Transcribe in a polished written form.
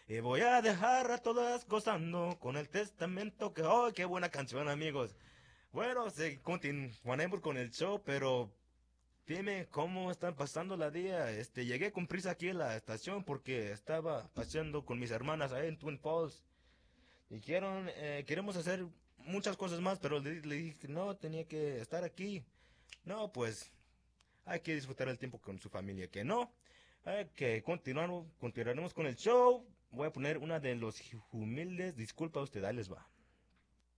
Y voy a dejar a todas gozando con el testamento que... ¡Oh, qué buena canción, amigos! Bueno, continuaremos con el show, pero dime cómo están pasando la día. Llegué con prisa aquí a la estación porque estaba paseando con mis hermanas ahí en Twin Falls. Y queremos hacer muchas cosas más, pero le dije que no, tenía que estar aquí. No, pues hay que disfrutar el tiempo con su familia, que no. Hay que continuaremos con el show. Voy a poner una de los humildes. Disculpa usted, ahí les va.